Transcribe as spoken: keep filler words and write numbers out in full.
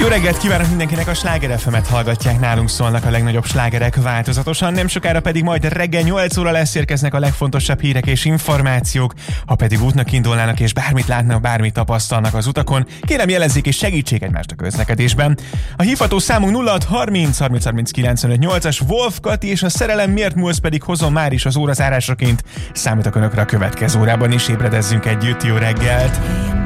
Jó reggelt kívánok mindenkinek, a Sláger ef emet hallgatják, nálunk szólnak a legnagyobb slágerek változatosan, nem sokára pedig majd reggel nyolc óra lesz, érkeznek a legfontosabb hírek és információk. Ha pedig útnak indulnának és bármit látnak, bármit tapasztalnak az utakon, kérem jelezzék és segítsék egymást a közlekedésben. A hívható számunk nulla hat harminc harminc harminc kilencvenöt nyolcas, Wolf Kati és a Szerelem miért múlsz pedig hozom már is az órazárásaként. Számítok önökre a következő órában is, ébredezzünk együtt, jó reggelt!